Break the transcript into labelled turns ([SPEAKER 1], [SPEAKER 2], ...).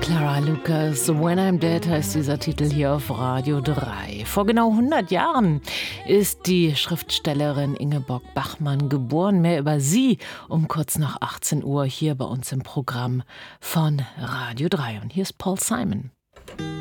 [SPEAKER 1] Clara Lucas, When I'm Dead heißt dieser Titel hier auf Radio 3. Vor genau 100 Jahren ist die Schriftstellerin Ingeborg Bachmann geboren. Mehr über sie um kurz nach 18 Uhr hier bei uns im Programm von Radio 3. Und hier ist Paul Simon.